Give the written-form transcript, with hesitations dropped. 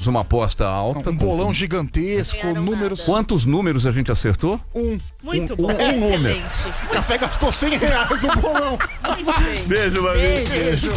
uma aposta alta. Um bolão gigantesco, Ganharam números... nada. Quantos números a gente acertou? Muito um bom, número. excelente. O café gastou R$100 no bolão. Muito bem. Beijo, Babi. Beijo.